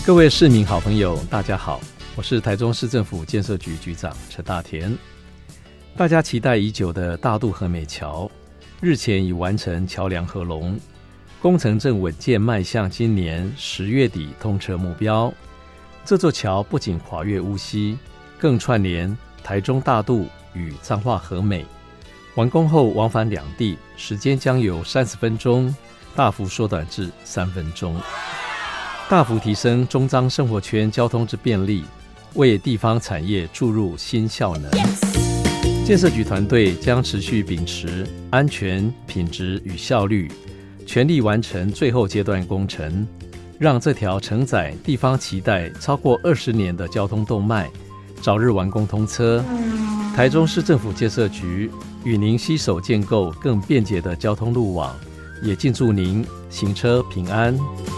各位市民好朋友大家好，我是台中市政府建设局局长陈大田。大家期待已久的大肚和美桥日前已完成桥梁合龙，工程正稳健迈向今年10月底通车目标。这座桥不仅跨越乌溪，更串联台中大肚与彰化和美，完工后往返两地时间将由30分钟大幅缩短至3分钟，大幅提升中彰生活圈交通之便利，为地方产业注入新效能。建设局团队将持续秉持安全、品质与效率，全力完成最后阶段工程，让这条承载地方期待超过20年的交通动脉早日完工通车。台中市政府建设局与您携手建构更便捷的交通路网，也敬祝您行车平安。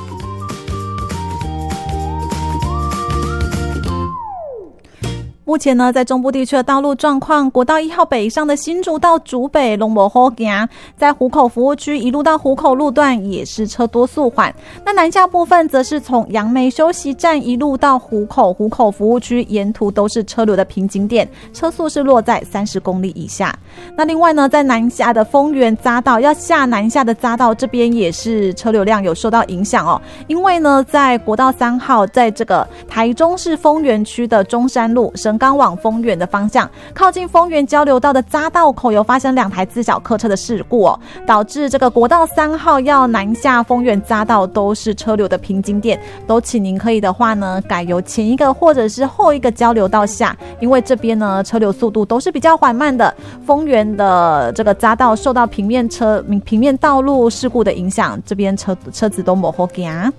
目前呢，在中部地区的道路状况，国道1号北上的新竹到竹北都不好行，在湖口服务区一路到湖口路段也是车多速缓。那南下部分则是从杨梅休息站一路到湖口服务区，沿途都是车流的瓶颈点，车速是落在30公里以下。那另外呢，在南下的丰原匝道要下南下的匝道这边也是车流量有受到影响哦，因为呢，在国道3号在这个台中市丰原区的中山路神冈往丰原的方向，靠近丰原交流道的匝道口有发生2台自小客车的事故哦，导致这个国道3号要南下丰原匝道都是车流的瓶颈点，都请您可以的话呢，改由前一个或者是后一个交流道下，因为这边呢车流速度都是比较缓慢的。丰原的这个匝道受到平面道路事故的影响，这边车子都不好行。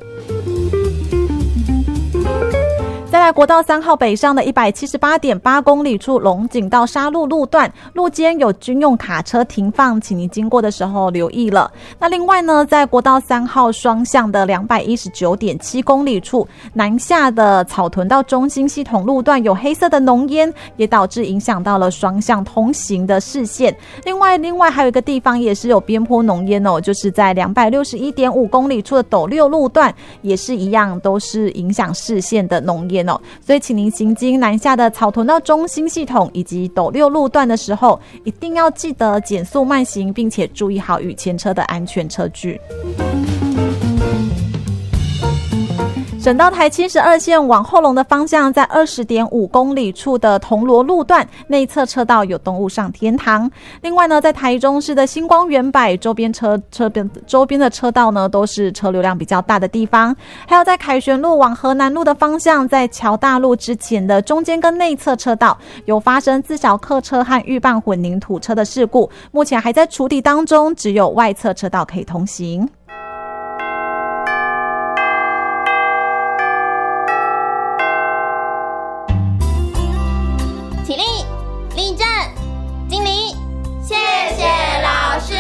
再来国道3号北上的 178.8 公里处龙井到沙鹿路段，路肩有军用卡车停放，请您经过的时候留意了。那另外呢，在国道3号双向的 219.7 公里处南下的草屯到中兴系统路段有黑色的浓烟，也导致影响到了双向通行的视线。另外还有一个地方也是有边坡浓烟哦，就是在 261.5 公里处的斗六路段也是一样，都是影响视线的浓烟。所以请您行经南下的草屯到中兴系统以及斗六路段的时候，一定要记得减速慢行，并且注意好与前车的安全车距。省道台72线往后龙的方向，在 20.5 公里处的铜锣路段内侧车道有动物上天堂。另外呢，在台中市的星光远百周边的车道呢，都是车流量比较大的地方。还有在凯旋路往河南路的方向，在桥大路之前的中间跟内侧车道有发生自小客车和预拌混凝土车的事故，目前还在处理当中，只有外侧车道可以通行。 起立，立正，敬礼，谢谢老师。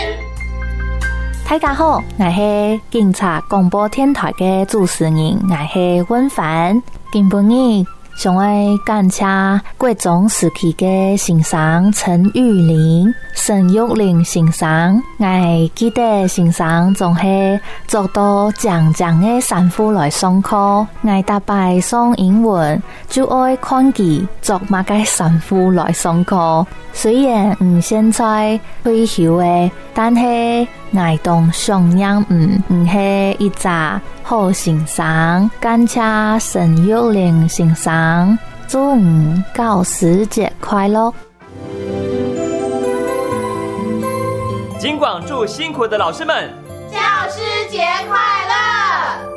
大家好，我是警察广播电台的主持人，我是温凡。今晡日想要感谢国中时期的先生陈玉玲、沈玉玲先生，我记得先生总是做到讲的产妇来上课，我大摆上英文就爱看佢做乜嘅产妇来上課。雖然現在退休嘅，但係我當想念唔係一隻好先生，感謝沈玉玲先生，祝教師節快樂。 金廣祝辛苦的老師們， 教師節快樂。